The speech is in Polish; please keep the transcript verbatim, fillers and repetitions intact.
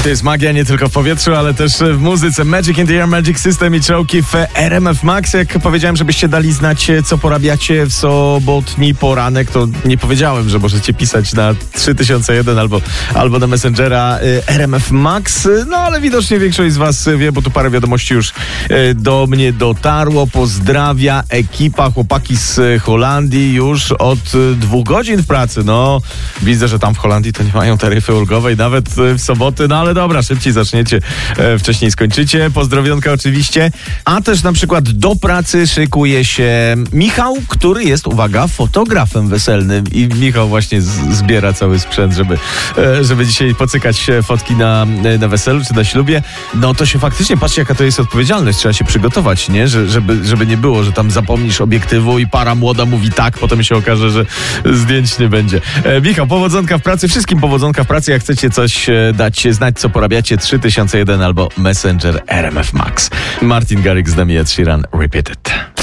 To jest magia nie tylko w powietrzu, ale też w muzyce. Magic in the Air, Magic System i czołki w R M F Max. Jak powiedziałem, żebyście dali znać, co porabiacie w sobotni poranek, to nie powiedziałem, że możecie pisać na trzy tysiące jeden albo, albo na Messengera R M F Max. No ale widocznie większość z was wie, bo tu parę wiadomości już do mnie dotarło. Pozdrawia ekipa, chłopaki z Holandii już od dwóch godzin w pracy. No, widzę, że tam w Holandii to nie mają taryfy ulgowej nawet w soboty, no ale dobra, szybciej zaczniecie, e, wcześniej skończycie. Pozdrowionka oczywiście. A też na przykład do pracy szykuje się Michał, który jest, uwaga, fotografem weselnym i Michał właśnie z, zbiera cały sprzęt, żeby, e, żeby dzisiaj pocykać fotki na, na weselu czy na ślubie. No to się faktycznie, patrzcie jaka to jest odpowiedzialność, trzeba się przygotować, nie? Że, żeby, żeby nie było, że tam zapomnisz obiektywu i para młoda mówi tak, potem się okaże, że zdjęć nie będzie. E, Michał, powodzonka w pracy, wszystkim powodzonka w pracy, jak chcecie coś e, dać znać, co porabiacie, trzy tysiące jeden albo Messenger R M F Max. Martin Garrix z nami, Ed Sheeran, Repeat It.